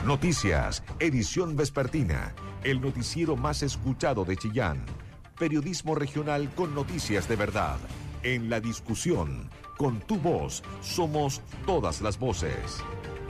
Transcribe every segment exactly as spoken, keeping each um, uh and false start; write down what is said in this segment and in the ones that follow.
Noticias, edición vespertina, el noticiero más escuchado de Chillán. Periodismo regional con noticias de verdad. En la discusión, con tu voz, somos todas las voces.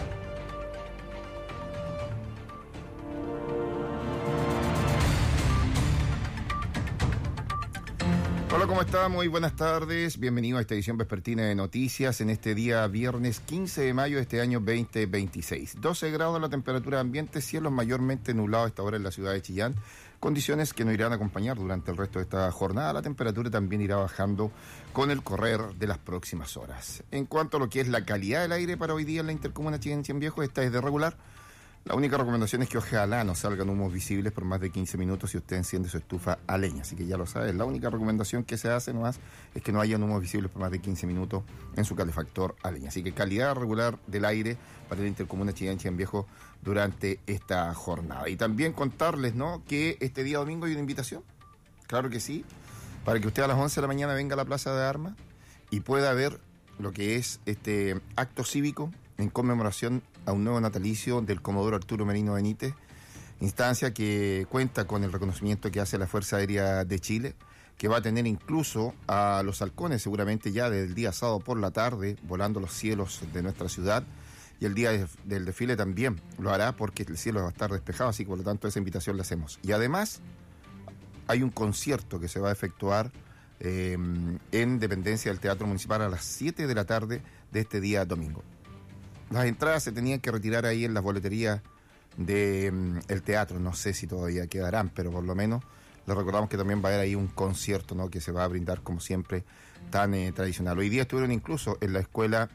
Hola, ¿cómo está? Muy buenas tardes. Bienvenido a esta edición vespertina de noticias en este día viernes quince de mayo de este año veinte veintiséis. doce grados la temperatura ambiente, cielos mayormente nublados a esta hora en la ciudad de Chillán. Condiciones que nos irán a acompañar durante el resto de esta jornada. La temperatura también irá bajando con el correr de las próximas horas. En cuanto a lo que es la calidad del aire para hoy día en la intercomuna Chillán Cien Viejos, esta es de regular. La única recomendación es que ojalá no salgan humos visibles por más de quince minutos si usted enciende su estufa a leña. Así que ya lo sabe, la única recomendación que se hace nomás es que no hayan humos visibles por más de quince minutos en su calefactor a leña. Así que calidad regular del aire para la intercomuna Chillán Cien Viejos durante esta jornada. Y también contarles, ¿no?, que este día domingo hay una invitación, claro que sí, para que usted a las once de la mañana venga a la Plaza de Armas y pueda ver lo que es este acto cívico en conmemoración a un nuevo natalicio del Comodoro Arturo Merino Benítez, instancia que cuenta con el reconocimiento que hace la Fuerza Aérea de Chile, que va a tener incluso a los halcones seguramente ya desde el día sábado por la tarde, volando los cielos de nuestra ciudad, y el día de, del desfile también lo hará porque el cielo va a estar despejado, así que por lo tanto esa invitación la hacemos. Y además hay un concierto que se va a efectuar eh, en dependencia del Teatro Municipal a las siete de la tarde de este día domingo. Las entradas se tenían que retirar ahí en las boleterías del um, teatro, no sé si todavía quedarán, pero por lo menos les recordamos que también va a haber ahí un concierto, ¿no?, que se va a brindar como siempre tan eh, tradicional. Hoy día estuvieron incluso en la escuela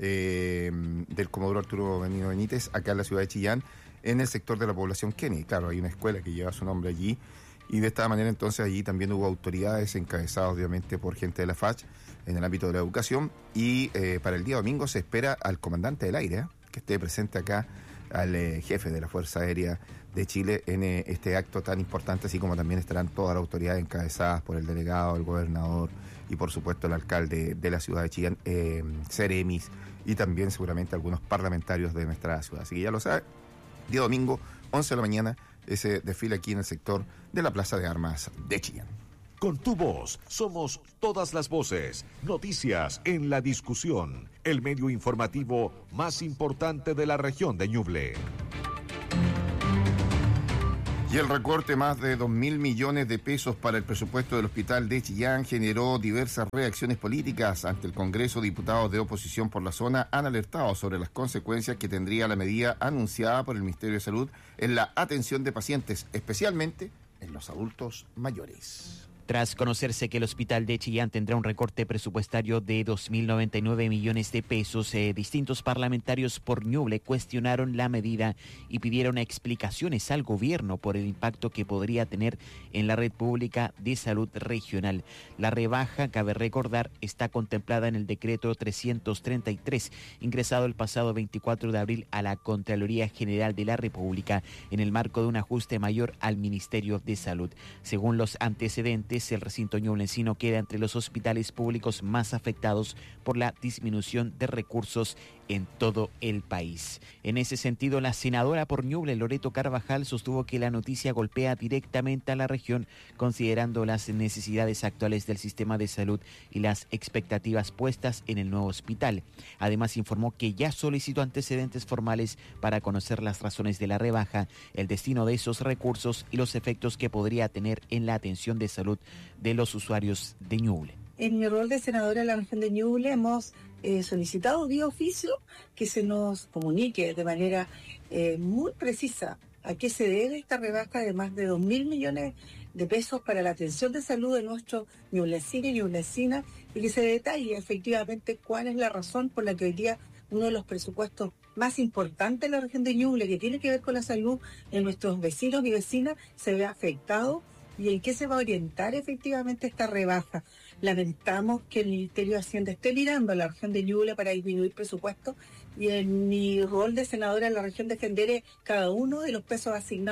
eh, del Comodoro Arturo Merino Benítez, acá en la ciudad de Chillán, en el sector de la población Kennedy. Claro, hay una escuela que lleva su nombre allí, y de esta manera entonces allí también hubo autoridades encabezadas obviamente por gente de la F A C en el ámbito de la educación, y eh, para el día domingo se espera al comandante del aire, ¿eh?, que esté presente acá, al eh, jefe de la Fuerza Aérea de Chile en eh, este acto tan importante, así como también estarán todas las autoridades encabezadas por el delegado, el gobernador y por supuesto el alcalde de la ciudad de Chillán, eh, Ceremis, y también seguramente algunos parlamentarios de nuestra ciudad. Así que ya lo sabe, día domingo, once de la mañana, ese desfile aquí en el sector de la Plaza de Armas de Chillán. Con tu voz, somos todas las voces. Noticias en la discusión. El medio informativo más importante de la región de Ñuble. Y el recorte más de dos mil millones de pesos para el presupuesto del hospital de Chillán generó diversas reacciones políticas. Ante el Congreso, diputados de oposición por la zona han alertado sobre las consecuencias que tendría la medida anunciada por el Ministerio de Salud en la atención de pacientes, especialmente en los adultos mayores. Tras conocerse que el hospital de Chillán tendrá un recorte presupuestario de dos mil noventa y nueve millones de pesos, eh, distintos parlamentarios por Ñuble cuestionaron la medida y pidieron explicaciones al gobierno por el impacto que podría tener en la red pública de salud regional. La rebaja, cabe recordar, está contemplada en el decreto trescientos treinta y tres, ingresado el pasado veinticuatro de abril a la Contraloría General de la República en el marco de un ajuste mayor al Ministerio de Salud. Según los antecedentes, el recinto ñublencino queda entre los hospitales públicos más afectados por la disminución de recursos en todo el país. En ese sentido, la senadora por Ñuble, Loreto Carvajal, sostuvo que la noticia golpea directamente a la región, considerando las necesidades actuales del sistema de salud y las expectativas puestas en el nuevo hospital. Además, informó que ya solicitó antecedentes formales para conocer las razones de la rebaja, el destino de esos recursos y los efectos que podría tener en la atención de salud de los usuarios de Ñuble. En mi rol de senadora de la región de Ñuble hemos eh, solicitado vía oficio que se nos comunique de manera eh, muy precisa a qué se debe esta rebaja de más de dos mil millones de pesos para la atención de salud de nuestros ñublecinos y ñublecinas, y que se detalle efectivamente cuál es la razón por la que hoy día uno de los presupuestos más importantes de la región de Ñuble, que tiene que ver con la salud de nuestros vecinos y vecinas, se ve afectado y en qué se va a orientar efectivamente esta rebaja. Lamentamos que el Ministerio de Hacienda esté mirando a la región de Ñuble para disminuir presupuestos, y en mi rol de senadora en la región defenderé cada uno de los pesos asignados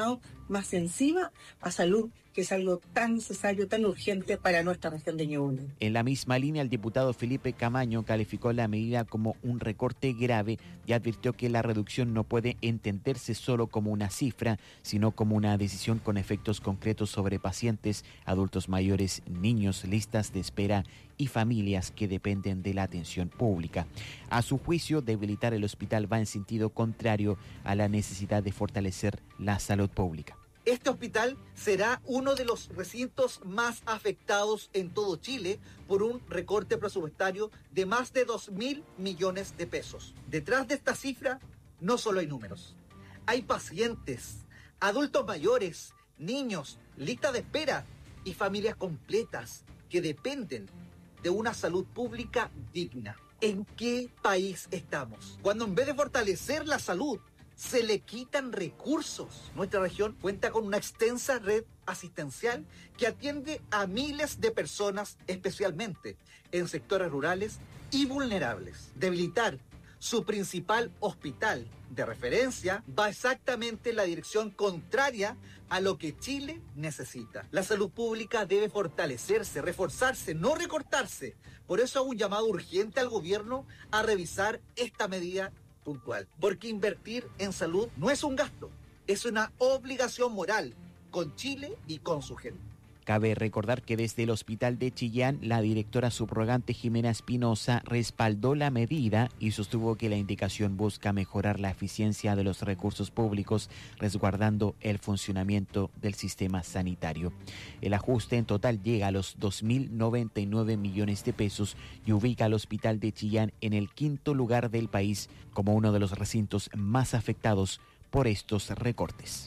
más encima a salud, que es algo tan necesario, tan urgente para nuestra región de Ñuble. En la misma línea, el diputado Felipe Camaño calificó la medida como un recorte grave y advirtió que la reducción no puede entenderse solo como una cifra, sino como una decisión con efectos concretos sobre pacientes, adultos mayores, niños, listas de espera y familias que dependen de la atención pública. A su juicio, debilitar el hospital va en sentido contrario a la necesidad de fortalecer la salud pública. Este hospital será uno de los recintos más afectados en todo Chile por un recorte presupuestario de más de dos mil millones de pesos. Detrás de esta cifra no solo hay números, hay pacientes, adultos mayores, niños, lista de espera y familias completas que dependen de una salud pública digna. ¿En qué país estamos? Cuando en vez de fortalecer la salud, se le quitan recursos. Nuestra región cuenta con una extensa red asistencial que atiende a miles de personas, especialmente en sectores rurales y vulnerables. Debilitar su principal hospital de referencia va exactamente en la dirección contraria a lo que Chile necesita. La salud pública debe fortalecerse, reforzarse, no recortarse. Por eso hago un llamado urgente al gobierno a revisar esta medida puntual, porque invertir en salud no es un gasto, es una obligación moral con Chile y con su gente. Cabe recordar que desde el hospital de Chillán, la directora subrogante Jimena Espinosa respaldó la medida y sostuvo que la indicación busca mejorar la eficiencia de los recursos públicos, resguardando el funcionamiento del sistema sanitario. El ajuste en total llega a los dos mil noventa y nueve millones de pesos y ubica al hospital de Chillán en el quinto lugar del país como uno de los recintos más afectados por estos recortes.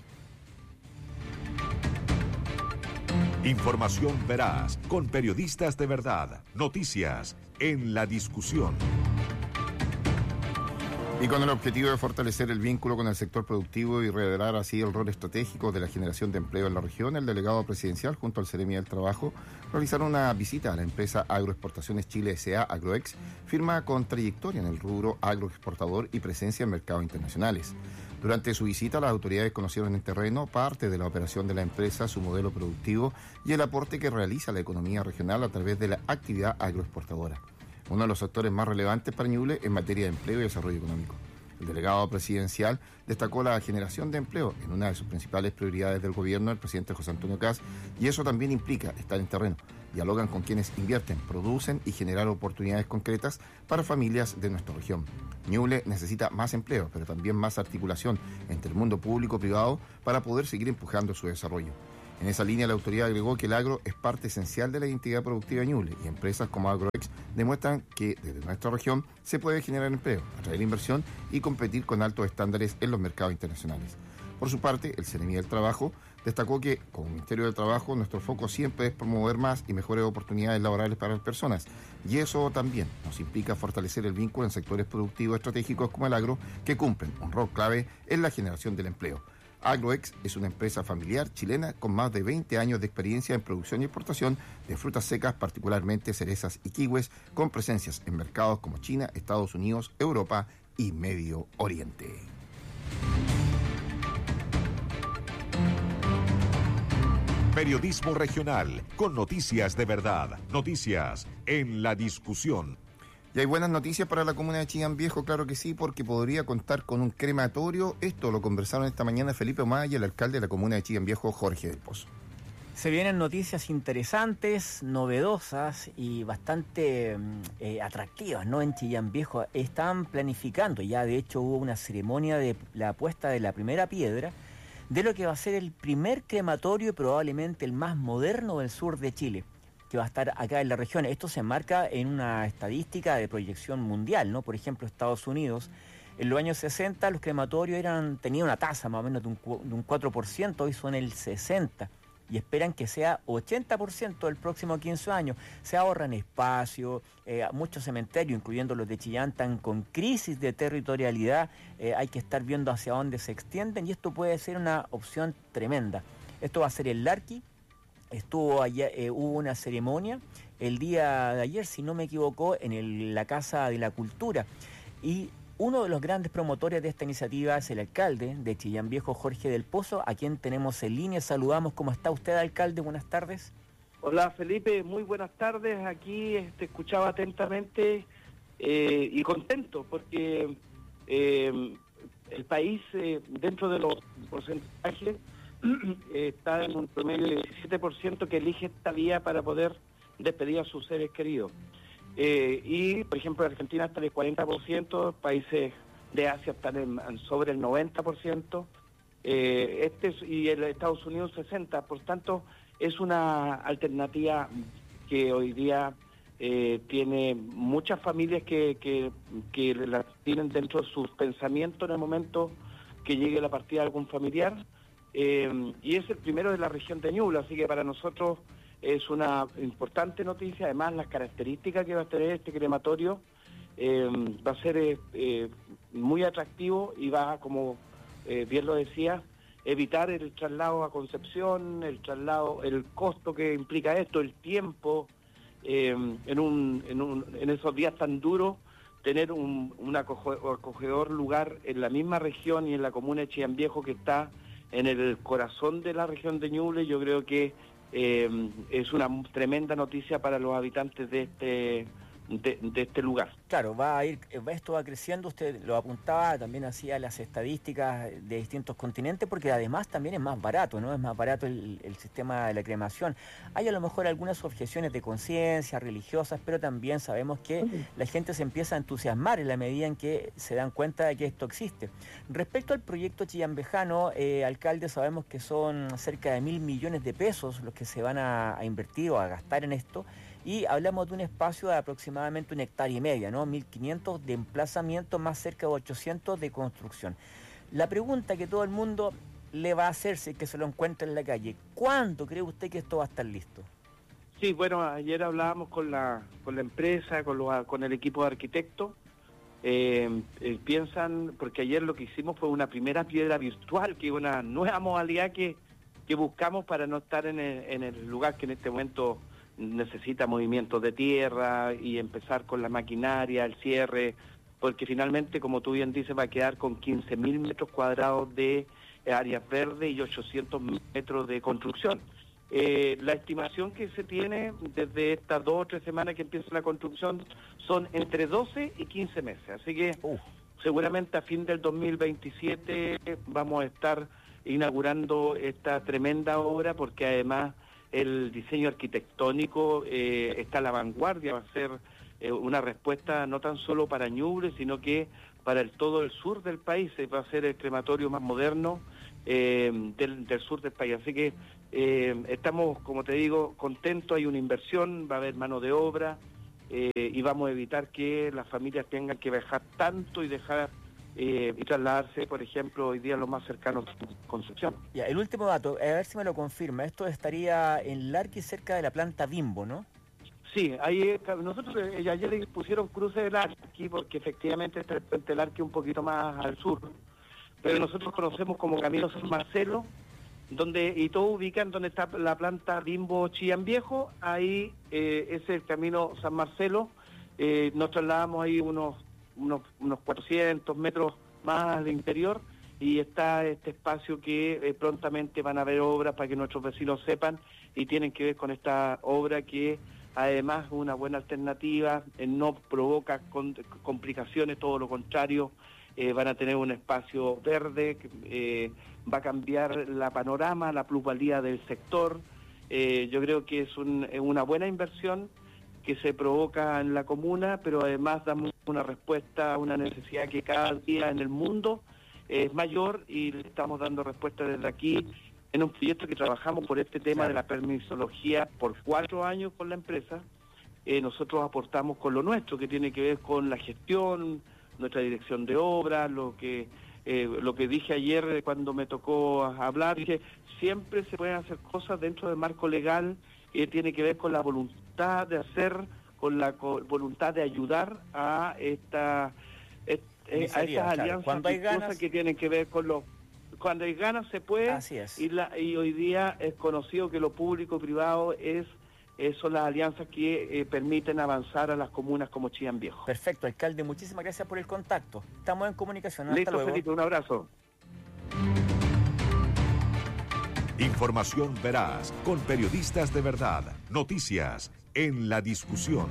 Información veraz, con periodistas de verdad. Noticias en la discusión. Y con el objetivo de fortalecer el vínculo con el sector productivo y revelar así el rol estratégico de la generación de empleo en la región, el delegado presidencial junto al Seremi del Trabajo realizaron una visita a la empresa Agroexportaciones Chile S A, Agroex, firma con trayectoria en el rubro agroexportador y presencia en mercados internacionales. Durante su visita, las autoridades conocieron en terreno parte de la operación de la empresa, su modelo productivo y el aporte que realiza a la economía regional a través de la actividad agroexportadora, uno de los sectores más relevantes para Ñuble en materia de empleo y desarrollo económico. El delegado presidencial destacó la generación de empleo en una de sus principales prioridades del gobierno del presidente José Antonio Kast, y eso también implica estar en terreno. Dialogan con quienes invierten, producen y generar oportunidades concretas para familias de nuestra región. Ñuble necesita más empleo, pero también más articulación entre el mundo público y privado para poder seguir empujando su desarrollo. En esa línea, la autoridad agregó que el agro es parte esencial de la identidad productiva de Ñuble y empresas como Agroex demuestran que desde nuestra región se puede generar empleo, atraer inversión y competir con altos estándares en los mercados internacionales. Por su parte, el Seremi del Trabajo destacó que, como Ministerio del Trabajo, nuestro foco siempre es promover más y mejores oportunidades laborales para las personas, y eso también nos implica fortalecer el vínculo en sectores productivos estratégicos como el agro, que cumplen un rol clave en la generación del empleo. Agroex es una empresa familiar chilena con más de veinte años de experiencia en producción y exportación de frutas secas, particularmente cerezas y kiwis, con presencias en mercados como China, Estados Unidos, Europa y Medio Oriente. Periodismo regional, con noticias de verdad. Noticias en la discusión. Y hay buenas noticias para la comuna de Chillán Viejo, claro que sí, porque podría contar con un crematorio. Esto lo conversaron esta mañana Felipe Ahumada y el alcalde de la comuna de Chillán Viejo, Jorge del Pozo. Se vienen noticias interesantes, novedosas y bastante eh, atractivas, ¿no? En Chillán Viejo están planificando, ya de hecho hubo una ceremonia de la puesta de la primera piedra de lo que va a ser el primer crematorio y probablemente el más moderno del sur de Chile, que va a estar acá en la región. Esto se enmarca en una estadística de proyección mundial, ¿no? Por ejemplo, Estados Unidos, en los años sesenta los crematorios eran, tenían una tasa más o menos de un, de un cuatro por ciento, hoy son el sesenta por ciento, y esperan que sea ochenta por ciento el próximo quince años. Se ahorran espacio, eh, muchos cementerios, incluyendo los de Chillán, están con crisis de territorialidad, eh, hay que estar viendo hacia dónde se extienden, y esto puede ser una opción tremenda. Esto va a ser el Larqui. Estuvo allá, eh, hubo una ceremonia el día de ayer, si no me equivoco, en el, la Casa de la Cultura, y Uno de los grandes promotores de esta iniciativa es el alcalde de Chillán Viejo, Jorge del Pozo, a quien tenemos en línea. Saludamos. ¿Cómo está usted, alcalde? Buenas tardes. Hola, Felipe. Muy buenas tardes. Aquí este, escuchaba atentamente eh, y contento porque eh, el país, eh, dentro de los porcentajes, eh, está en un promedio de diecisiete por ciento que elige esta vía para poder despedir a sus seres queridos. Eh, y, por ejemplo, en Argentina está en el cuarenta por ciento, países de Asia están en, en sobre el noventa por ciento, eh, este es, y en Estados Unidos sesenta por ciento. Por tanto, es una alternativa que hoy día eh, tiene muchas familias que, que, que la tienen dentro de sus pensamientos en el momento que llegue la partida de algún familiar, eh, y es el primero de la región de Ñuble, así que para nosotros es una importante noticia. Además, las características que va a tener este crematorio eh, va a ser eh, eh, muy atractivo y va, como eh, bien lo decía, evitar el traslado a Concepción, el traslado, el costo que implica esto, el tiempo, eh, en, un, en, un, en esos días tan duros, tener un, un acogedor lugar en la misma región y en la comuna de Chillán Viejo, que está en el corazón de la región de Ñuble. Yo creo que Eh, es una tremenda noticia para los habitantes de este de, de este lugar. Claro, va a ir, esto va creciendo, usted lo apuntaba, también hacía las estadísticas de distintos continentes, porque además también es más barato, ¿no? Es más barato el, el sistema de la cremación. Hay a lo mejor algunas objeciones de conciencia, religiosas, pero también sabemos que la gente se empieza a entusiasmar en la medida en que se dan cuenta de que esto existe. Respecto al proyecto chillanvejano, eh, alcalde, sabemos que son cerca de mil millones de pesos los que se van a, a invertir o a gastar en esto, y hablamos de un espacio de aproximadamente una hectárea y media, ¿no? mil quinientos de emplazamiento, más cerca de ochocientos de construcción. La pregunta que todo el mundo le va a hacer, si es que se lo encuentra en la calle: ¿cuándo cree usted que esto va a estar listo? Sí, bueno, ayer hablábamos con la con la empresa, con, los, con el equipo de arquitectos. Eh, eh, piensan, porque ayer lo que hicimos fue una primera piedra virtual, que es una nueva modalidad que, que buscamos para no estar en el, en el lugar que en este momento necesita movimientos de tierra y empezar con la maquinaria, el cierre, porque finalmente, como tú bien dices, va a quedar con quince mil metros cuadrados de áreas verdes y ochocientos metros de construcción. Eh, la estimación que se tiene desde estas dos o tres semanas que empieza la construcción son entre doce y quince meses, así que uh. seguramente a fin del dos mil veintisiete vamos a estar inaugurando esta tremenda obra, porque además el diseño arquitectónico eh, está a la vanguardia, va a ser eh, una respuesta no tan solo para Ñuble, sino que para el, todo el sur del país. Eh, va a ser el crematorio más moderno eh, del, del sur del país. Así que eh, estamos, como te digo, contentos. Hay una inversión, va a haber mano de obra eh, y vamos a evitar que las familias tengan que viajar tanto y dejar Eh, y trasladarse, por ejemplo, hoy día lo más cercano a Concepción. Ya, el último dato, a ver si me lo confirma, esto estaría en Larqui, cerca de la planta Bimbo, ¿no? Sí, ahí nosotros eh, ayer le pusieron cruce del Larqui, porque efectivamente está el puente del Larqui un poquito más al sur, pero nosotros conocemos como Camino San Marcelo, donde y todos ubican donde está la planta Bimbo Chillán Viejo. Ahí eh, es el Camino San Marcelo. Eh, nos trasladamos ahí unos Unos, unos cuatrocientos metros más al interior, y está este espacio que eh, prontamente van a haber obras para que nuestros vecinos sepan, y tienen que ver con esta obra que además es una buena alternativa, eh, no provoca con, complicaciones, todo lo contrario, eh, van a tener un espacio verde, que eh, va a cambiar la panorama, la plusvalía del sector. Eh, yo creo que es un, una buena inversión que se provoca en la comuna, pero además damos una respuesta a una necesidad que cada día en el mundo es mayor, y le estamos dando respuesta desde aquí en un proyecto que trabajamos por este tema de la permisología por cuatro años con la empresa. Eh, nosotros aportamos con lo nuestro, que tiene que ver con la gestión, nuestra dirección de obra, lo que eh, lo que dije ayer cuando me tocó hablar, dije, siempre se pueden hacer cosas dentro del marco legal, que eh, tiene que ver con la voluntad de hacer, con la co voluntad de ayudar a esta eh, eh, a estas alianzas, cuando hay ganas, que tienen que ver con los cuando hay ganas se puede. Así es. Y, la, y hoy día es conocido que lo público privado es eh, son las alianzas que eh, permiten avanzar a las comunas como Chillán Viejo. Perfecto, alcalde, muchísimas gracias por el contacto. Estamos en comunicación. Hasta Listo, luego. Felipe, un abrazo. Información veraz, con periodistas de verdad. Noticias en la discusión.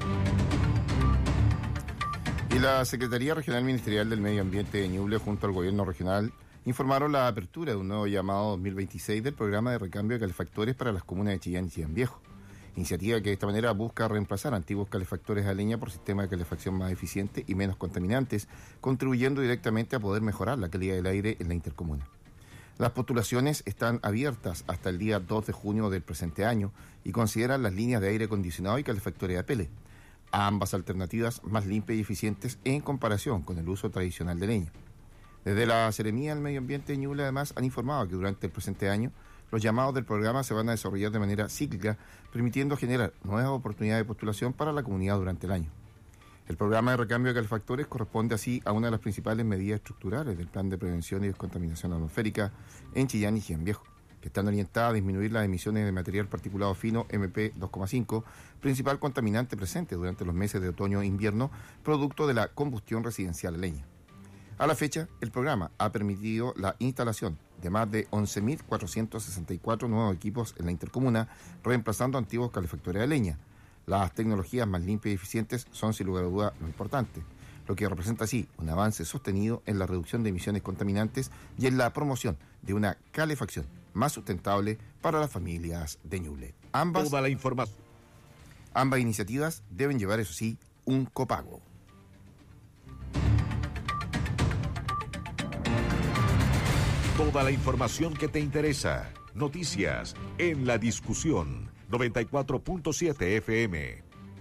Y la Secretaría Regional Ministerial del Medio Ambiente de Ñuble, junto al Gobierno Regional, informaron la apertura de un nuevo llamado dos mil veintiséis del programa de recambio de calefactores para las comunas de Chillán y Chillán Viejo. Iniciativa que de esta manera busca reemplazar antiguos calefactores a leña por sistemas de calefacción más eficientes y menos contaminantes, contribuyendo directamente a poder mejorar la calidad del aire en la intercomuna. Las postulaciones están abiertas hasta el día dos de junio del presente año y consideran las líneas de aire acondicionado y calefactores a pele, ambas alternativas más limpias y eficientes en comparación con el uso tradicional de leña. Desde la Seremía del Medio Ambiente de Ñuble, además, han informado que durante el presente año los llamados del programa se van a desarrollar de manera cíclica, permitiendo generar nuevas oportunidades de postulación para la comunidad durante el año. El programa de recambio de calefactores corresponde así a una de las principales medidas estructurales del Plan de Prevención y Descontaminación Atmosférica en Chillán y Chillán Viejo, que están orientadas a disminuir las emisiones de material particulado fino M P dos coma cinco, principal contaminante presente durante los meses de otoño e invierno, producto de la combustión residencial de leña. A la fecha, el programa ha permitido la instalación de más de once mil cuatrocientos sesenta y cuatro nuevos equipos en la intercomuna, reemplazando antiguos calefactores de leña. Las tecnologías más limpias y eficientes son, sin lugar a duda, lo importante, lo que representa así un avance sostenido en la reducción de emisiones contaminantes y en la promoción de una calefacción más sustentable para las familias de Ñuble. Ambas, Toda la información. ambas iniciativas deben llevar, eso sí, un copago. Toda la información que te interesa. Noticias en la discusión. noventa y cuatro punto siete F M.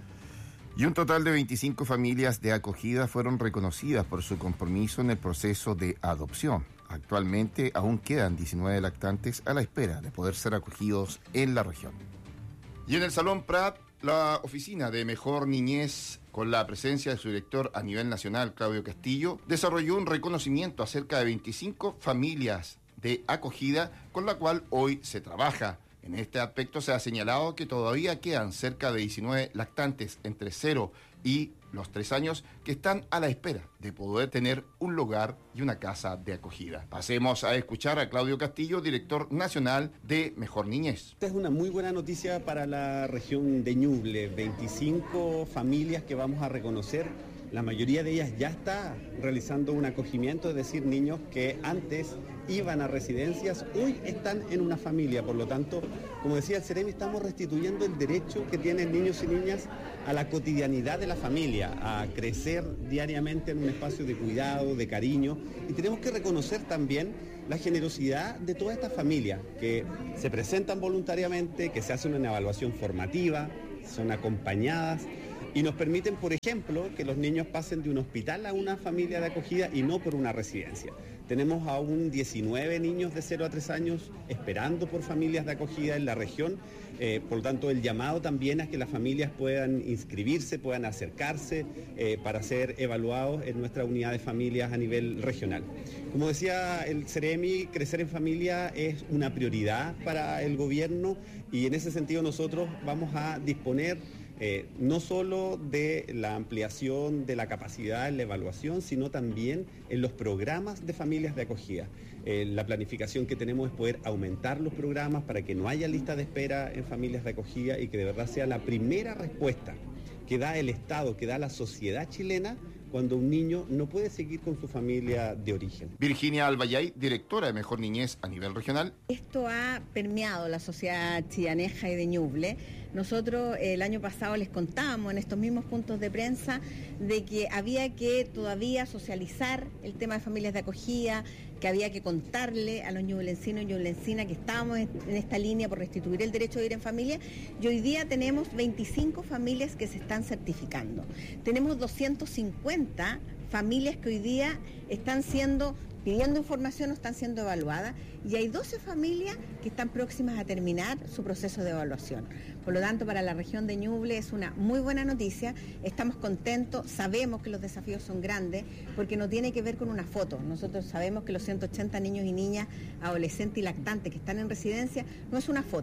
Y un total de veinticinco familias de acogida fueron reconocidas por su compromiso en el proceso de adopción. Actualmente aún quedan diecinueve lactantes a la espera de poder ser acogidos en la región. Y en el Salón Prat, la oficina de Mejor Niñez, con la presencia de su director a nivel nacional, Claudio Castillo, desarrolló un reconocimiento a cerca de veinticinco familias de acogida con la cual hoy se trabaja. En este aspecto se ha señalado que todavía quedan cerca de diecinueve lactantes entre cero y los tres años que están a la espera de poder tener un lugar y una casa de acogida. Pasemos a escuchar a Claudio Castillo, director nacional de Mejor Niñez. Esta es una muy buena noticia para la región de Ñuble. veinticinco familias que vamos a reconocer. La mayoría de ellas ya está realizando un acogimiento, es decir, niños que antes iban a residencias, hoy están en una familia. Por lo tanto, como decía el Ceremi, estamos restituyendo el derecho que tienen niños y niñas a la cotidianidad de la familia, a crecer diariamente en un espacio de cuidado, de cariño. Y tenemos que reconocer también la generosidad de toda esta familia, que se presentan voluntariamente, que se hace una evaluación formativa, son acompañadas y nos permiten, por ejemplo, que los niños pasen de un hospital a una familia de acogida y no por una residencia. Tenemos aún diecinueve niños de cero a tres años esperando por familias de acogida en la región. Eh, por lo tanto, el llamado también a que las familias puedan inscribirse, puedan acercarse eh, para ser evaluados en nuestra unidad de familias a nivel regional. Como decía el Ceremi, crecer en familia es una prioridad para el gobierno y en ese sentido nosotros vamos a disponer Eh, no solo de la ampliación de la capacidad en la evaluación, sino también en los programas de familias de acogida. Eh, la planificación que tenemos es poder aumentar los programas para que no haya lista de espera en familias de acogida y que de verdad sea la primera respuesta que da el Estado, que da la sociedad chilena cuando un niño no puede seguir con su familia de origen. Virginia Albayay, directora de Mejor Niñez a nivel regional. Esto ha permeado la sociedad chillaneja y de Ñuble. Nosotros el año pasado les contábamos en estos mismos puntos de prensa de que había que todavía socializar el tema de familias de acogida, que había que contarle a los ñublencinos y ñublencinas que estábamos en esta línea por restituir el derecho a vivir en familia, y hoy día tenemos veinticinco familias que se están certificando. Tenemos doscientas cincuenta familias que hoy día están siendo, pidiendo información o están siendo evaluadas, y hay doce familias que están próximas a terminar su proceso de evaluación. Por lo tanto, para la región de Ñuble es una muy buena noticia, estamos contentos, sabemos que los desafíos son grandes, porque no tiene que ver con una foto. Nosotros sabemos que los ciento ochenta niños y niñas, adolescentes y lactantes que están en residencia, no es una foto,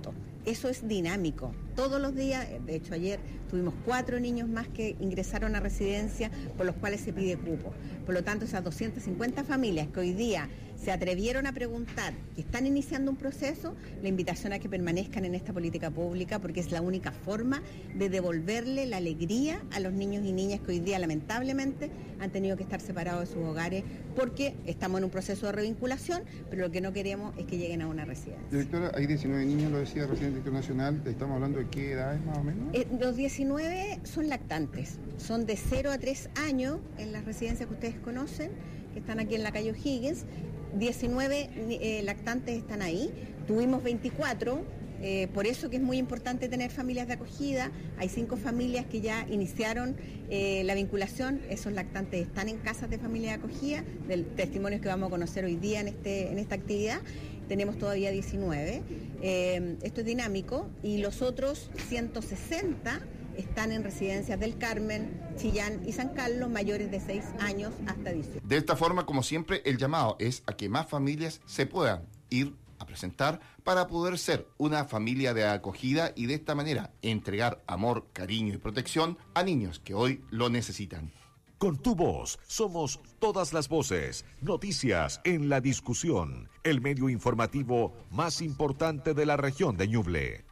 eso es dinámico. Todos los días, de hecho ayer tuvimos cuatro niños más que ingresaron a residencia por los cuales se pide cupo. Por lo tanto, esas doscientas cincuenta familias que hoy día se atrevieron a preguntar, que están iniciando un proceso, la invitación a que permanezcan en esta política pública, porque es la única forma de devolverle la alegría a los niños y niñas que hoy día lamentablemente han tenido que estar separados de sus hogares porque estamos en un proceso de revinculación, pero lo que no queremos es que lleguen a una residencia. Directora, hay diecinueve niños, lo decía recién el director nacional, estamos hablando de qué edades más o menos. Eh, los diecinueve son lactantes, son de cero a tres años en las residencias que ustedes conocen, que están aquí en la calle O'Higgins. diecinueve eh, lactantes están ahí, tuvimos veinticuatro, eh, por eso que es muy importante tener familias de acogida. Hay cinco familias que ya iniciaron eh, la vinculación, esos lactantes están en casas de familia de acogida, del testimonio que vamos a conocer hoy día en, este, en esta actividad. Tenemos todavía diecinueve, eh, esto es dinámico, y los otros ciento sesenta están en residencias del Carmen, Chillán y San Carlos, mayores de seis años hasta dieciocho. De esta forma, como siempre, el llamado es a que más familias se puedan ir a presentar para poder ser una familia de acogida y de esta manera entregar amor, cariño y protección a niños que hoy lo necesitan. Con tu voz somos todas las voces. Noticias en la discusión. El medio informativo más importante de la región de Ñuble.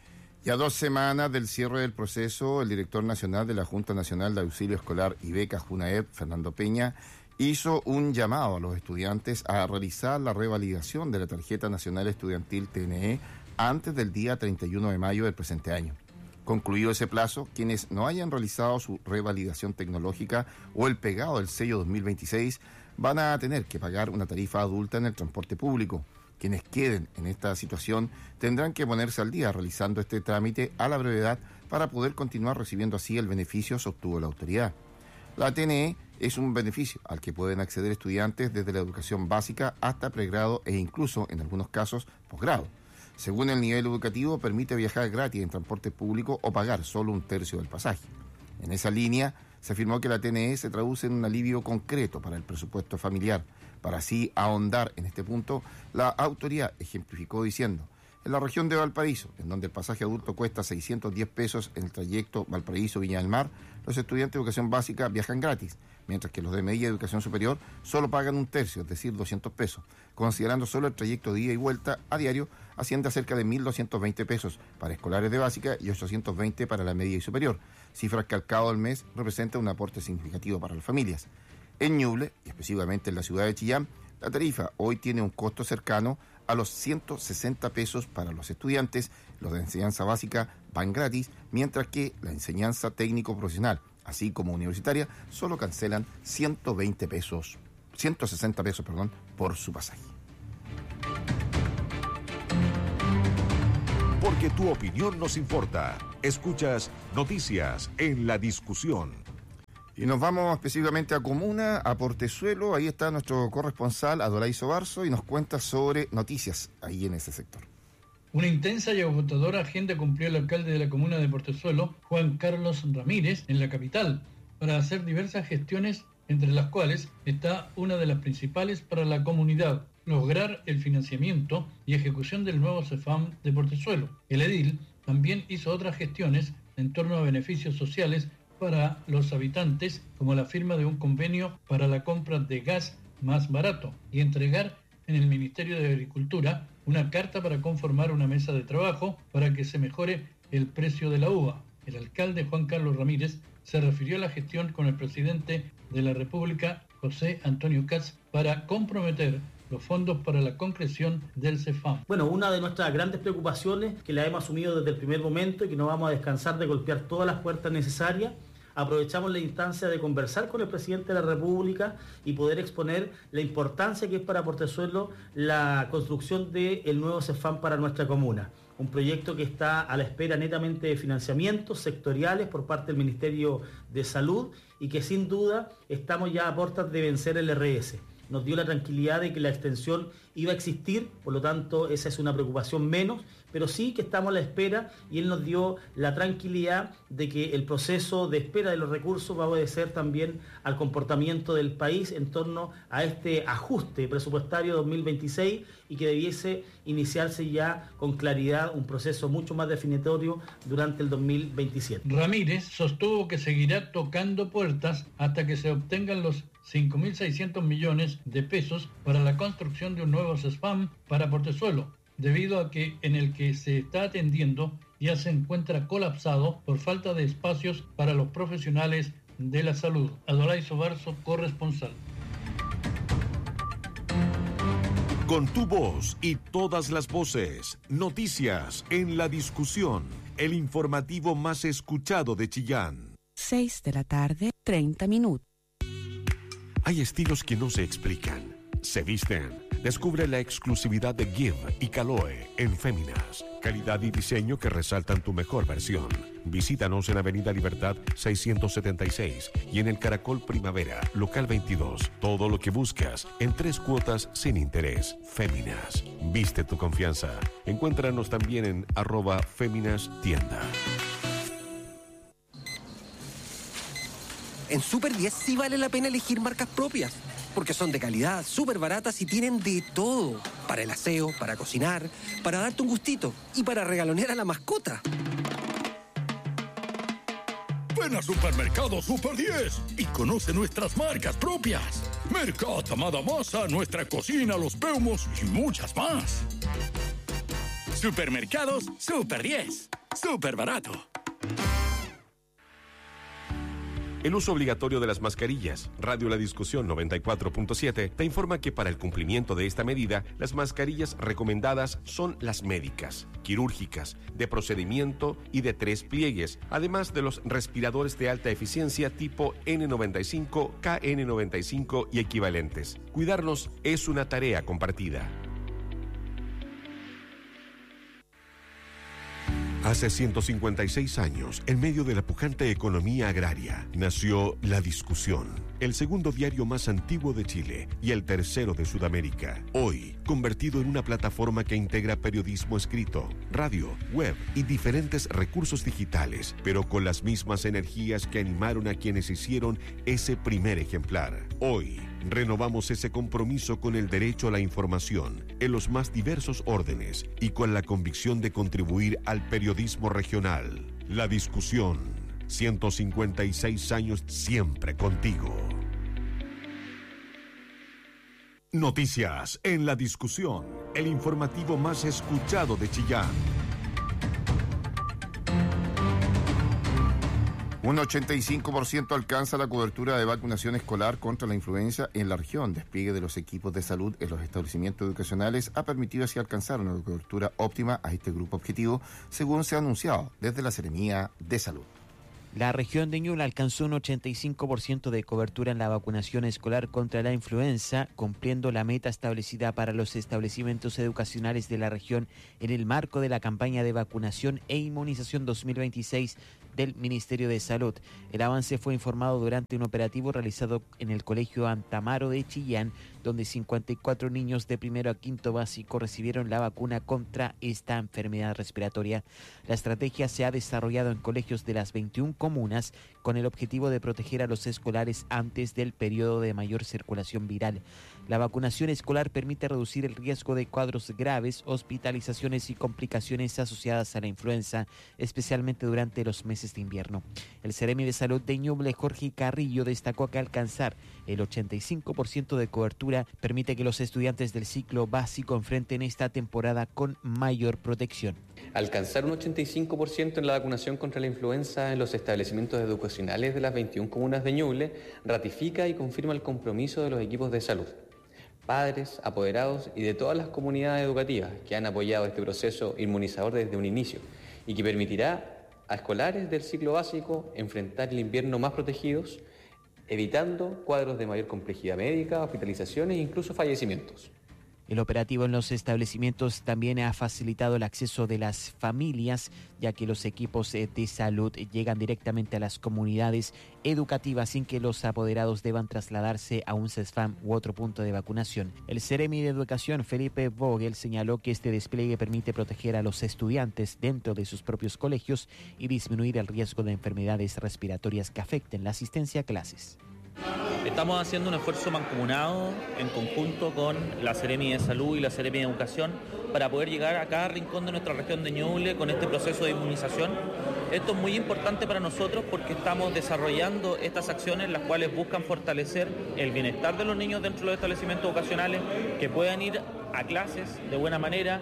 Y a dos semanas del cierre del proceso, el director nacional de la Junta Nacional de Auxilio Escolar y Becas JUNAEP, Fernando Peña, hizo un llamado a los estudiantes a realizar la revalidación de la Tarjeta Nacional Estudiantil T N E antes del día treinta y uno de mayo del presente año. Concluido ese plazo, quienes no hayan realizado su revalidación tecnológica o el pegado del sello dos mil veintiséis van a tener que pagar una tarifa adulta en el transporte público. Quienes queden en esta situación tendrán que ponerse al día realizando este trámite a la brevedad para poder continuar recibiendo así el beneficio que obtuvo la autoridad. La T N E es un beneficio al que pueden acceder estudiantes desde la educación básica hasta pregrado e incluso, en algunos casos, posgrado. Según el nivel educativo, permite viajar gratis en transporte público o pagar solo un tercio del pasaje. En esa línea, se afirmó que la T N E se traduce en un alivio concreto para el presupuesto familiar. Para así ahondar en este punto, la autoridad ejemplificó diciendo: en la región de Valparaíso, en donde el pasaje adulto cuesta seiscientos diez pesos en el trayecto Valparaíso-Viña del Mar, los estudiantes de educación básica viajan gratis, mientras que los de media educación superior solo pagan un tercio, es decir, doscientos pesos. Considerando solo el trayecto de ida y vuelta a diario, asciende a cerca de mil doscientos veinte pesos para escolares de básica y ochocientos veinte para la media y superior, cifras que al cabo del mes representan un aporte significativo para las familias. En Ñuble, y específicamente en la ciudad de Chillán, la tarifa hoy tiene un costo cercano a los ciento sesenta pesos para los estudiantes. Los de enseñanza básica van gratis, mientras que la enseñanza técnico-profesional, así como universitaria, solo cancelan ciento veinte pesos, ciento sesenta pesos, perdón, por su pasaje. Porque tu opinión nos importa. Escuchas Noticias en la discusión. Y nos vamos específicamente a Comuna, a Portezuelo. Ahí está nuestro corresponsal, Adolay Sobarzo, y nos cuenta sobre noticias ahí en ese sector. Una intensa y agotadora agenda cumplió el alcalde de la comuna de Portezuelo, Juan Carlos Ramírez, en la capital, para hacer diversas gestiones, entre las cuales está una de las principales para la comunidad: lograr el financiamiento y ejecución del nuevo CEFAM de Portezuelo. El edil también hizo otras gestiones en torno a beneficios sociales para los habitantes, como la firma de un convenio para la compra de gas más barato y entregar en el Ministerio de Agricultura una carta para conformar una mesa de trabajo para que se mejore el precio de la uva. El alcalde Juan Carlos Ramírez se refirió a la gestión con el presidente de la República, José Antonio Kast, para comprometer los fondos para la concreción del CEFAM. Bueno, una de nuestras grandes preocupaciones, que la hemos asumido desde el primer momento y que no vamos a descansar de golpear todas las puertas necesarias. Aprovechamos la instancia de conversar con el presidente de la República y poder exponer la importancia que es para Portezuelo la construcción del nuevo CEFAM para nuestra comuna. Un proyecto que está a la espera netamente de financiamientos sectoriales por parte del Ministerio de Salud y que sin duda estamos ya a puertas de vencer el R S. nos dio la tranquilidad de que la extensión iba a existir, por lo tanto esa es una preocupación menos, pero sí que estamos a la espera y él nos dio la tranquilidad de que el proceso de espera de los recursos va a obedecer también al comportamiento del país en torno a este ajuste presupuestario dos mil veintiséis y que debiese iniciarse ya con claridad un proceso mucho más definitorio durante el dos mil veintisiete. Ramírez sostuvo que seguirá tocando puertas hasta que se obtengan los cinco mil seiscientos millones de pesos para la construcción de un nuevo CESFAM para Portezuelo, debido a que en el que se está atendiendo ya se encuentra colapsado por falta de espacios para los profesionales de la salud. Adolay Sobarzo, corresponsal. Con tu voz y todas las voces, noticias en la discusión, el informativo más escuchado de Chillán. seis de la tarde, treinta minutos. Hay estilos que no se explican, se visten. Descubre la exclusividad de Give y Caloe en Féminas. Calidad y diseño que resaltan tu mejor versión. Visítanos en Avenida Libertad seiscientos setenta y seis y en el Caracol Primavera, local veintidós. Todo lo que buscas en tres cuotas sin interés. Féminas. Viste tu confianza. Encuéntranos también en arroba Féminas Tienda. En Super diez sí vale la pena elegir marcas propias, porque son de calidad, súper baratas y tienen de todo. Para el aseo, para cocinar, para darte un gustito y para regalonear a la mascota. Ven a Supermercado Super diez y conoce nuestras marcas propias. Mercat, Amada Masa, Nuestra Cocina, Los Peumos y muchas más. Supermercados Super diez. Súper barato. El uso obligatorio de las mascarillas. Radio La Discusión noventa y cuatro punto siete te informa que para el cumplimiento de esta medida, las mascarillas recomendadas son las médicas, quirúrgicas, de procedimiento y de tres pliegues, además de los respiradores de alta eficiencia tipo N noventa y cinco, K N noventa y cinco y equivalentes. Cuidarnos es una tarea compartida. Hace ciento cincuenta y seis años, en medio de la pujante economía agraria, nació La Discusión, el segundo diario más antiguo de Chile y el tercero de Sudamérica. Hoy, convertido en una plataforma que integra periodismo escrito, radio, web y diferentes recursos digitales, pero con las mismas energías que animaron a quienes hicieron ese primer ejemplar. Hoy, renovamos ese compromiso con el derecho a la información en los más diversos órdenes y con la convicción de contribuir al periodismo regional. La Discusión, ciento cincuenta y seis años siempre contigo. Noticias en La Discusión, el informativo más escuchado de Chillán. Un ochenta y cinco por ciento alcanza la cobertura de vacunación escolar contra la influenza en la región. Despliegue de los equipos de salud en los establecimientos educacionales ha permitido así alcanzar una cobertura óptima a este grupo objetivo, según se ha anunciado desde la Seremía de Salud. La región de Ñuble alcanzó un ochenta y cinco por ciento de cobertura en la vacunación escolar contra la influenza, cumpliendo la meta establecida para los establecimientos educacionales de la región en el marco de la campaña de vacunación e inmunización dos mil veintiséis del Ministerio de Salud. El avance fue informado durante un operativo realizado en el Colegio Antamaro de Chillán, donde cincuenta y cuatro niños de primero a quinto básico recibieron la vacuna contra esta enfermedad respiratoria. La estrategia se ha desarrollado en colegios de las veintiuna comunas con el objetivo de proteger a los escolares antes del periodo de mayor circulación viral. La vacunación escolar permite reducir el riesgo de cuadros graves, hospitalizaciones y complicaciones asociadas a la influenza, especialmente durante los meses de invierno. El Seremi de Salud de Ñuble, Jorge Carrillo, destacó que alcanzar el ochenta y cinco por ciento de cobertura permite que los estudiantes del ciclo básico enfrenten esta temporada con mayor protección. Alcanzar un ochenta y cinco por ciento en la vacunación contra la influenza en los establecimientos educacionales de las veintiuna comunas de Ñuble ratifica y confirma el compromiso de los equipos de salud, padres, apoderados y de todas las comunidades educativas que han apoyado este proceso inmunizador desde un inicio y que permitirá a escolares del ciclo básico enfrentar el invierno más protegidos, evitando cuadros de mayor complejidad médica, hospitalizaciones e incluso fallecimientos. El operativo en los establecimientos también ha facilitado el acceso de las familias, ya que los equipos de salud llegan directamente a las comunidades educativas sin que los apoderados deban trasladarse a un CESFAM u otro punto de vacunación. El Seremi de Educación, Felipe Vogel, señaló que este despliegue permite proteger a los estudiantes dentro de sus propios colegios y disminuir el riesgo de enfermedades respiratorias que afecten la asistencia a clases. Estamos haciendo un esfuerzo mancomunado en conjunto con la Seremi de Salud y la Seremi de Educación para poder llegar a cada rincón de nuestra región de Ñuble con este proceso de inmunización. Esto es muy importante para nosotros porque estamos desarrollando estas acciones las cuales buscan fortalecer el bienestar de los niños dentro de los establecimientos educacionales, que puedan ir a clases de buena manera,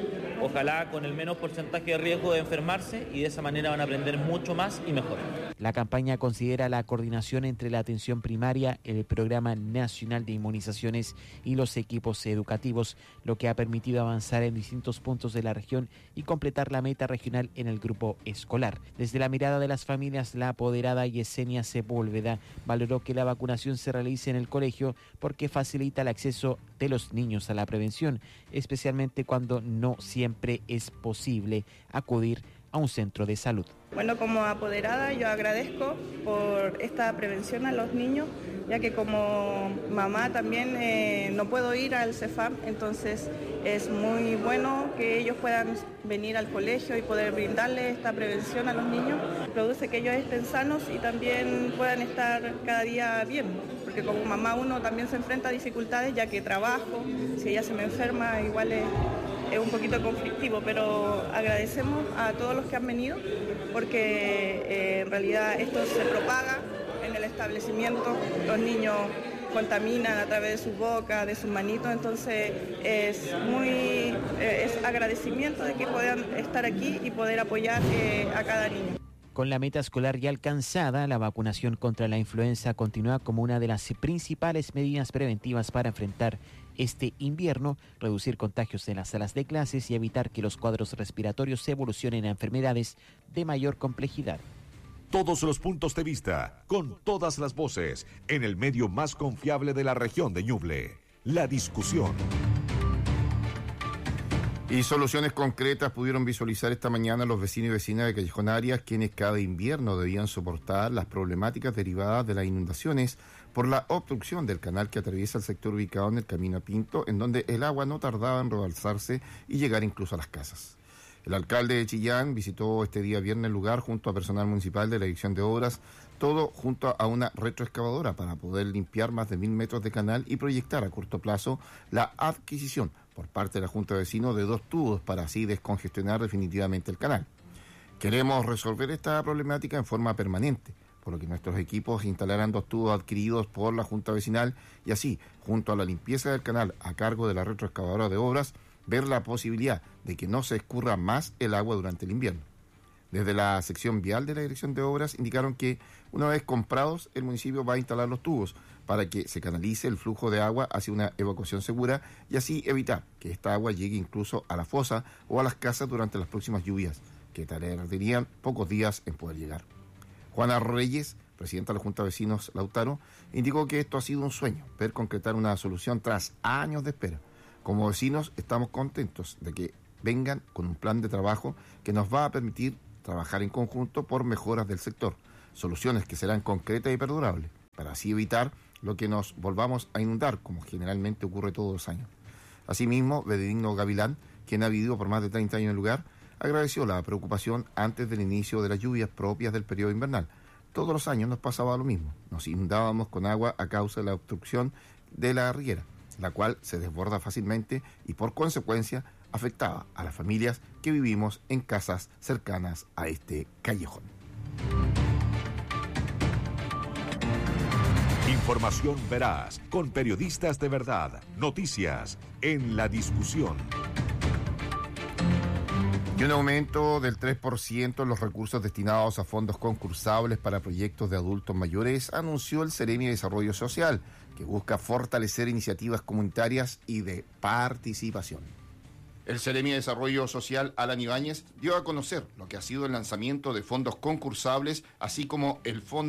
ojalá con el menos porcentaje de riesgo de enfermarse, y de esa manera van a aprender mucho más y mejor. La campaña considera la coordinación entre la atención primaria, el Programa Nacional de Inmunizaciones y los equipos educativos, lo que ha permitido avanzar en distintos puntos de la región y completar la meta regional en el grupo escolar. Desde la mirada de las familias, la apoderada Yesenia Sepúlveda valoró que la vacunación se realice en el colegio porque facilita el acceso de los niños a la prevención, especialmente cuando no siempre es posible acudir a un centro de salud. Bueno, como apoderada yo agradezco por esta prevención a los niños, ya que como mamá también eh, no puedo ir al CEFAM, entonces es muy bueno que ellos puedan venir al colegio y poder brindarle esta prevención a los niños. Produce que ellos estén sanos y también puedan estar cada día bien, porque como mamá uno también se enfrenta a dificultades, ya que trabajo, si ella se me enferma igual es... es un poquito conflictivo, pero agradecemos a todos los que han venido porque eh, en realidad esto se propaga en el establecimiento, los niños contaminan a través de sus bocas, de sus manitos, entonces es muy eh, es agradecimiento de que puedan estar aquí y poder apoyar eh, a cada niño. Con la meta escolar ya alcanzada, la vacunación contra la influenza continúa como una de las principales medidas preventivas para enfrentar este invierno, reducir contagios en las salas de clases y evitar que los cuadros respiratorios evolucionen a enfermedades de mayor complejidad. Todos los puntos de vista, con todas las voces, en el medio más confiable de la región de Ñuble. La discusión. Y soluciones concretas pudieron visualizar esta mañana los vecinos y vecinas de Callejón Arias, quienes cada invierno debían soportar las problemáticas derivadas de las inundaciones por la obstrucción del canal que atraviesa el sector ubicado en el Camino a Pinto, en donde el agua no tardaba en rebalsarse y llegar incluso a las casas. El alcalde de Chillán visitó este día viernes el lugar junto a personal municipal de la Dirección de Obras, todo junto a una retroexcavadora para poder limpiar más de mil metros de canal y proyectar a corto plazo la adquisición por parte de la Junta de Vecinos de dos tubos para así descongestionar definitivamente el canal. Queremos resolver esta problemática en forma permanente, por lo que nuestros equipos instalarán dos tubos adquiridos por la Junta Vecinal y así, junto a la limpieza del canal a cargo de la retroexcavadora de obras, ver la posibilidad de que no se escurra más el agua durante el invierno. Desde la sección vial de la Dirección de Obras indicaron que una vez comprados el municipio va a instalar los tubos para que se canalice el flujo de agua hacia una evacuación segura y así evitar que esta agua llegue incluso a la fosa o a las casas durante las próximas lluvias, que tardarían pocos días en poder llegar. Juana Reyes, presidenta de la Junta de Vecinos Lautaro, indicó que esto ha sido un sueño, ver concretar una solución tras años de espera. Como vecinos estamos contentos de que vengan con un plan de trabajo que nos va a permitir trabajar en conjunto por mejoras del sector, soluciones que serán concretas y perdurables, para así evitar lo que nos volvamos a inundar, como generalmente ocurre todos los años. Asimismo, Benigno Gavilán, quien ha vivido por más de treinta años en el lugar, agradeció la preocupación antes del inicio de las lluvias propias del periodo invernal. Todos los años nos pasaba lo mismo, nos inundábamos con agua a causa de la obstrucción de la riera, la cual se desborda fácilmente y por consecuencia afectaba a las familias que vivimos en casas cercanas a este callejón. Información veraz, con periodistas de verdad. Noticias en La Discusión. Y un aumento del tres por ciento en los recursos destinados a fondos concursables para proyectos de adultos mayores anunció el Seremi de Desarrollo Social, que busca fortalecer iniciativas comunitarias y de participación. El Seremi de Desarrollo Social, Alan Ibáñez, dio a conocer lo que ha sido el lanzamiento de fondos concursables, así como el fondo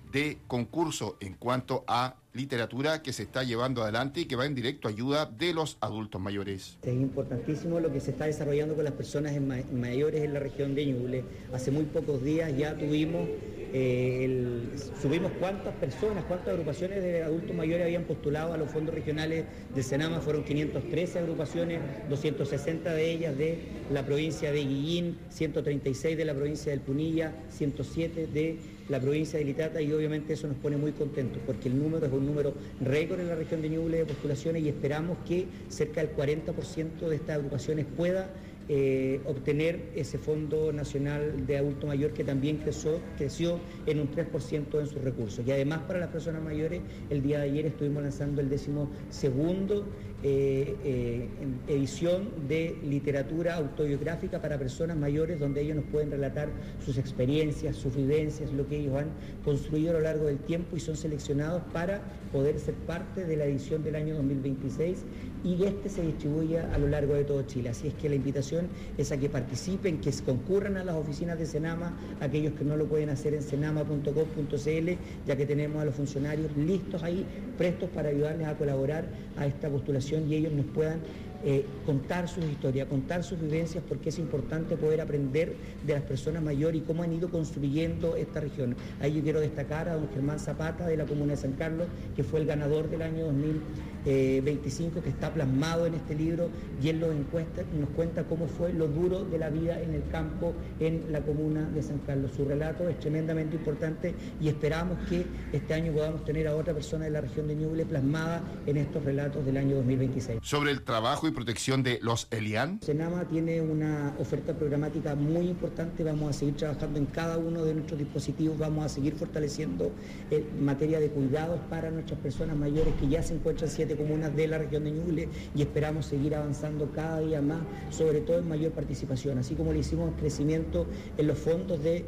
de concurso en cuanto a literatura que se está llevando adelante y que va en directo a ayuda de los adultos mayores. Es importantísimo lo que se está desarrollando con las personas en ma- mayores en la región de Ñuble. Hace muy pocos días ya tuvimos, eh, el, subimos cuántas personas, cuántas agrupaciones de adultos mayores habían postulado a los fondos regionales del Senama. Fueron quinientas trece agrupaciones, doscientas sesenta de ellas de la provincia de Guillín, ciento treinta y seis de la provincia del Punilla, ciento siete de la provincia de Litata, y obviamente eso nos pone muy contentos porque el número es un número récord en la región de Ñuble de postulaciones, y esperamos que cerca del cuarenta por ciento de estas agrupaciones pueda eh, obtener ese Fondo Nacional de Adulto Mayor, que también creció, creció en un tres por ciento en sus recursos. Y además, para las personas mayores, el día de ayer estuvimos lanzando el décimo segundo Eh, eh, edición de literatura autobiográfica para personas mayores, donde ellos nos pueden relatar sus experiencias, sus vivencias, lo que ellos han construido a lo largo del tiempo, y son seleccionados para poder ser parte de la edición del año dos mil veintiséis, y este se distribuye a lo largo de todo Chile. Así es que la invitación es a que participen, que concurran a las oficinas de Senama, aquellos que no lo pueden hacer en senama punto com punto c l, ya que tenemos a los funcionarios listos ahí, prestos para ayudarles a colaborar a esta postulación, y ellos nos puedan eh, contar sus historias, contar sus vivencias, porque es importante poder aprender de las personas mayores y cómo han ido construyendo esta región. Ahí yo quiero destacar a don Germán Zapata, de la comuna de San Carlos, que fue el ganador del año dos mil veinticinco, que está plasmado en este libro, y él lo encuesta, nos cuenta cómo fue lo duro de la vida en el campo en la comuna de San Carlos. Su relato es tremendamente importante, y esperamos que este año podamos tener a otra persona de la región de Ñuble plasmada en estos relatos del año dos mil veintiséis. Sobre el trabajo y protección de los ELIAN. Senama tiene una oferta programática muy importante. Vamos a seguir trabajando en cada uno de nuestros dispositivos, vamos a seguir fortaleciendo en materia de cuidados para nuestras personas mayores, que ya se encuentran en siete comunas de la región de Ñuble, y esperamos seguir avanzando cada día más, sobre todo en mayor participación. Así como le hicimos crecimiento en los fondos de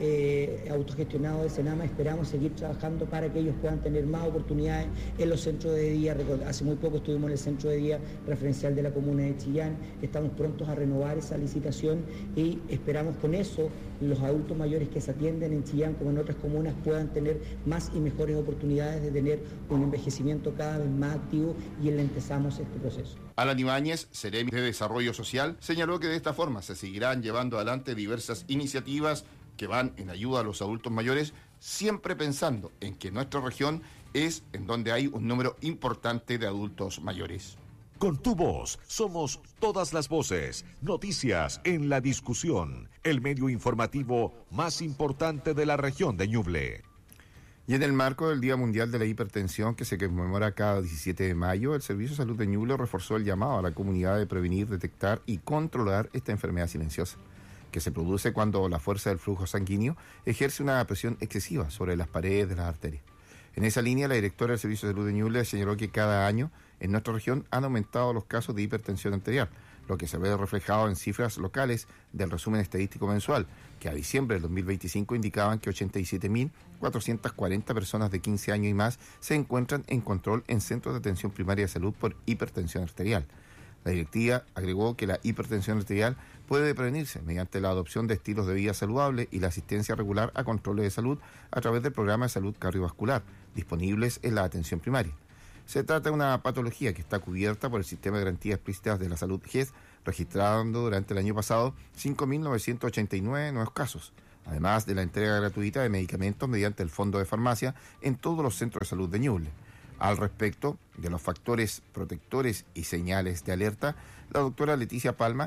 eh, autogestionados de Senama, esperamos seguir trabajando para que ellos puedan tener más oportunidades en los centros de día. Hace muy poco estuvimos en el centro de día referencial de la comuna de Chillán, estamos prontos a renovar esa licitación, y esperamos con eso los adultos mayores que se atienden en Chillán como en otras comunas puedan tener más y mejores oportunidades de tener un envejecimiento cada vez más activo, y empezamos este proceso. Alan Ibáñez, Seremi de Desarrollo Social, señaló que de esta forma se seguirán llevando adelante diversas iniciativas que van en ayuda a los adultos mayores, siempre pensando en que nuestra región es en donde hay un número importante de adultos mayores. Con tu voz somos todas las voces, noticias en la discusión, el medio informativo más importante de la región de Ñuble. Y en el marco del Día Mundial de la Hipertensión, que se conmemora cada diecisiete de mayo, el Servicio de Salud de Ñuble reforzó el llamado a la comunidad de prevenir, detectar y controlar esta enfermedad silenciosa, que se produce cuando la fuerza del flujo sanguíneo ejerce una presión excesiva sobre las paredes de las arterias. En esa línea, la directora del Servicio de Salud de Ñuble señaló que cada año en nuestra región han aumentado los casos de hipertensión arterial, lo que se ve reflejado en cifras locales del resumen estadístico mensual, que a diciembre del dos mil veinticinco indicaban que ochenta y siete mil cuatrocientas cuarenta personas de quince años y más se encuentran en control en centros de atención primaria de salud por hipertensión arterial. La directiva agregó que la hipertensión arterial puede prevenirse mediante la adopción de estilos de vida saludables y la asistencia regular a controles de salud a través del programa de salud cardiovascular, disponibles en la atención primaria. Se trata de una patología que está cubierta por el Sistema de Garantías Explícitas de la Salud G E S, registrando durante el año pasado cinco mil novecientos ochenta y nueve nuevos casos, además de la entrega gratuita de medicamentos mediante el Fondo de Farmacia en todos los centros de salud de Ñuble. Al respecto de los factores protectores y señales de alerta, la doctora Leticia Palma,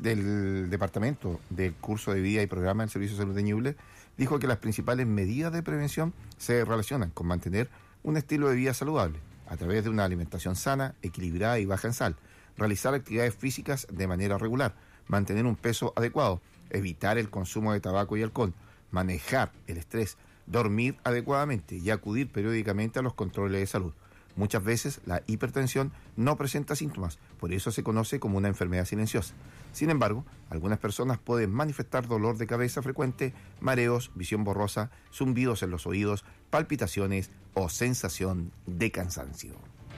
del Departamento del Curso de Vida y Programa del Servicio de Salud de Ñuble, dijo que las principales medidas de prevención se relacionan con mantener un estilo de vida saludable a través de una alimentación sana, equilibrada y baja en sal, realizar actividades físicas de manera regular, mantener un peso adecuado, evitar el consumo de tabaco y alcohol, manejar el estrés, dormir adecuadamente y acudir periódicamente a los controles de salud. Muchas veces la hipertensión no presenta síntomas, por eso se conoce como una enfermedad silenciosa. Sin embargo, algunas personas pueden manifestar dolor de cabeza frecuente, mareos, visión borrosa, zumbidos en los oídos, palpitaciones o sensación de cansancio.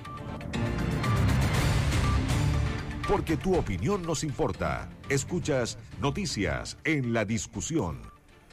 Porque tu opinión nos importa. Escuchas Noticias en la Discusión.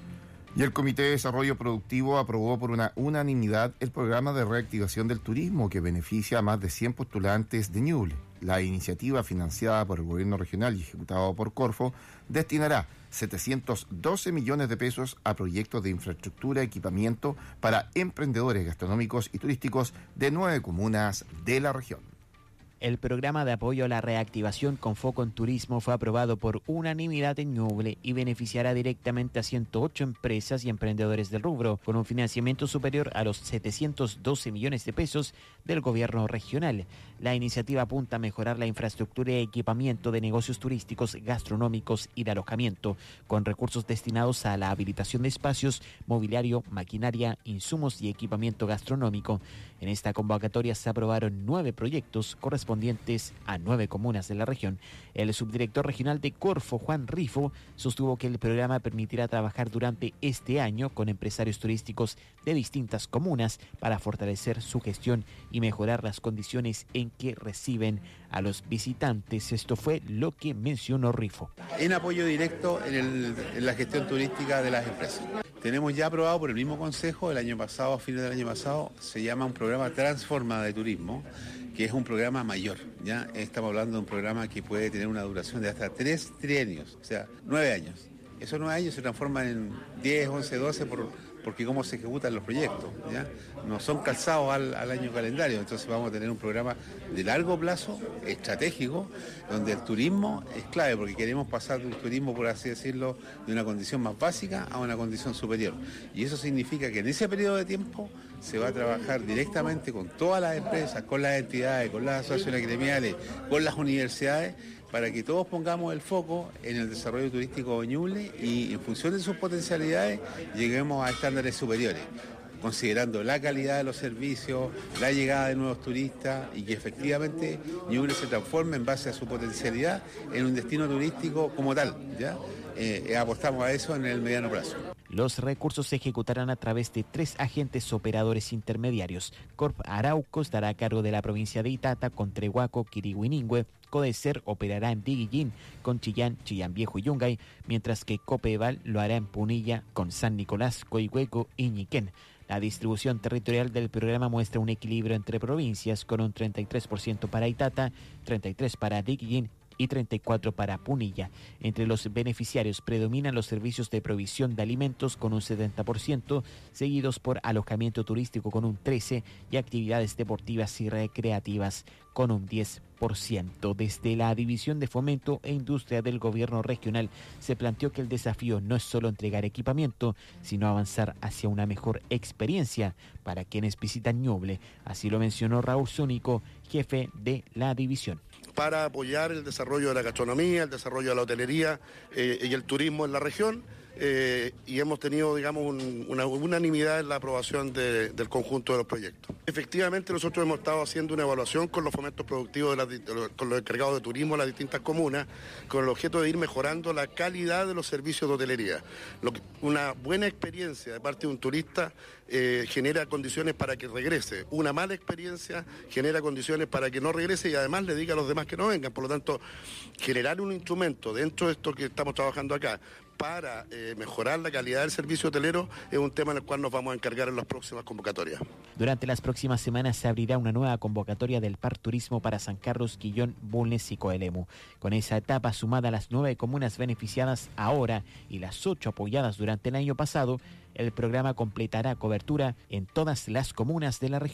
Y el Comité de Desarrollo Productivo aprobó por una unanimidad el programa de reactivación del turismo que beneficia a más de cien postulantes de Ñuble. La iniciativa, financiada por el gobierno regional y ejecutado por Corfo, destinará setecientos doce millones de pesos a proyectos de infraestructura y equipamiento para emprendedores gastronómicos y turísticos de nueve comunas de la región. El programa de apoyo a la reactivación con foco en turismo fue aprobado por unanimidad en Ñuble y beneficiará directamente a ciento ocho empresas y emprendedores del rubro, con un financiamiento superior a los setecientos doce millones de pesos del gobierno regional. La iniciativa apunta a mejorar la infraestructura y equipamiento de negocios turísticos, gastronómicos y de alojamiento, con recursos destinados a la habilitación de espacios, mobiliario, maquinaria, insumos y equipamiento gastronómico. En esta convocatoria se aprobaron nueve proyectos correspondientes a nueve comunas de la región. El subdirector regional de Corfo, Juan Rifo, sostuvo que el programa permitirá trabajar durante este año con empresarios turísticos de distintas comunas para fortalecer su gestión y mejorar las condiciones en que reciben a los visitantes. Esto fue lo que mencionó Rifo. En apoyo directo en, el, en la gestión turística de las empresas. Tenemos ya aprobado por el mismo Consejo el año pasado, a fines del año pasado, se llama un programa Transforma de Turismo, que es un programa mayor, ¿ya? Estamos hablando de un programa que puede tener una duración de hasta tres trienios, o sea, nueve años. Esos nueve años se transforman en diez, once, doce por, porque cómo se ejecutan los proyectos, ¿ya? No son calzados al, al año calendario, entonces vamos a tener un programa de largo plazo, estratégico, donde el turismo es clave, porque queremos pasar de un turismo, por así decirlo, de una condición más básica a una condición superior. Y eso significa que en ese periodo de tiempo se va a trabajar directamente con todas las empresas, con las entidades, con las asociaciones gremiales, con las universidades, para que todos pongamos el foco en el desarrollo turístico de Ñuble y en función de sus potencialidades lleguemos a estándares superiores, considerando la calidad de los servicios, la llegada de nuevos turistas y que efectivamente Ñuble se transforme en base a su potencialidad en un destino turístico como tal, ¿ya? Eh, apostamos a eso en el mediano plazo. Los recursos se ejecutarán a través de tres agentes operadores intermediarios. Corp Arauco estará a cargo de la provincia de Itata con Trehuaco, Quirihuiningüe. Codecer operará en Diguillín con Chillán, Chillán Viejo y Yungay, mientras que Copeval lo hará en Punilla con San Nicolás, Coihueco y Ñiquén. La distribución territorial del programa muestra un equilibrio entre provincias con un treinta y tres por ciento para Itata, treinta y tres por ciento para Diguillín y treinta y cuatro por ciento para Punilla. Entre los beneficiarios predominan los servicios de provisión de alimentos con un setenta por ciento, seguidos por alojamiento turístico con un trece por ciento y actividades deportivas y recreativas con un diez por ciento. Desde la División de Fomento e Industria del Gobierno Regional se planteó que el desafío no es solo entregar equipamiento, sino avanzar hacia una mejor experiencia para quienes visitan Ñuble. Así lo mencionó Raúl Zúñigo, jefe de la división. Para apoyar el desarrollo de la gastronomía, el desarrollo de la hotelería eh, y el turismo en la región. Eh, y hemos tenido, digamos, un, una unanimidad en la aprobación de, del conjunto de los proyectos. Efectivamente, nosotros hemos estado haciendo una evaluación con los fomentos productivos, de las, de los, con los encargados de turismo de las distintas comunas, con el objeto de ir mejorando la calidad de los servicios de hotelería. Lo que, una buena experiencia de parte de un turista eh, genera condiciones para que regrese. Una mala experiencia genera condiciones para que no regrese y además le diga a los demás que no vengan. Por lo tanto, generar un instrumento dentro de esto que estamos trabajando acá, para eh, mejorar la calidad del servicio hotelero es un tema en el cual nos vamos a encargar en las próximas convocatorias. Durante las próximas semanas se abrirá una nueva convocatoria del Par Turismo para San Carlos, Quillón, Bulnes y Coelemu. Con esa etapa sumada a las nueve comunas beneficiadas ahora y las ocho apoyadas durante el año pasado, el programa completará cobertura en todas las comunas de la región.